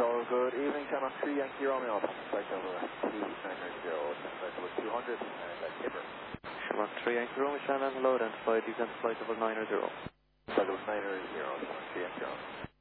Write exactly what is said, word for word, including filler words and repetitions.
So good evening, Channel three Yankee Romeo, flight level T nine zero, flight level two hundred, and uh, Kipper. Channel three Yankee Romeo, Shannon, hello, identified, descent flight level nine zero. Flight level nine zero, Channel three Yankee Romeo.